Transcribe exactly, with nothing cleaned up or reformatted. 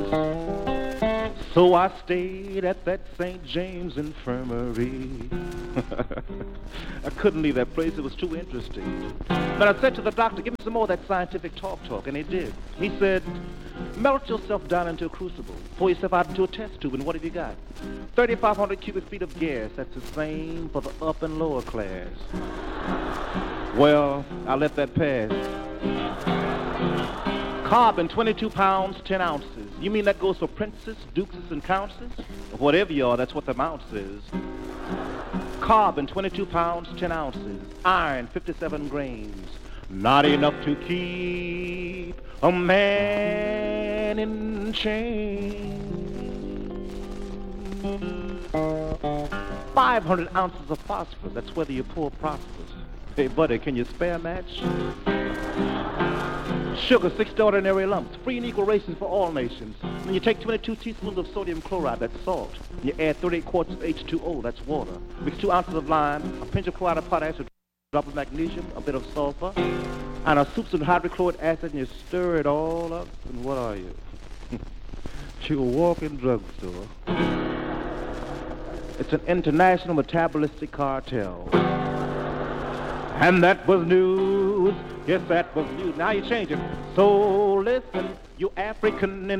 So I stayed at that Saint James Infirmary. I couldn't leave that place. It was too interesting. But I said to the doctor, give me some more of that scientific talk talk, and he did. He said, melt yourself down into a crucible. Pour yourself out into a test tube, and what have you got? thirty-five hundred cubic feet of gas. That's the same for the up and lower class. Well, I let that pass. Carbon, twenty-two pounds, ten ounces. You mean that goes for princes, dukes, and countesses? Whatever you are, that's what the ounce is. Carbon, twenty-two pounds, ten ounces. Iron, fifty-seven grains. Not enough to keep a man in chains. five hundred ounces of phosphorus. That's whether you're poor or prosperous. Hey, buddy, can you spare a match? Sugar, sixty ordinary lumps, free and equal rations for all nations. When you take twenty-two teaspoons of sodium chloride, that's salt. And you add thirty-eight quarts of H two O, that's water. Mix two ounces of lime, a pinch of chloride of potash, a drop of magnesium, a bit of sulfur, and a soup of hydrochloric acid, and you stir it all up. And what are you? You're a walking drugstore. It's an international metabolistic cartel. And that was news. Yes, that was news. Now you change it. So listen, you African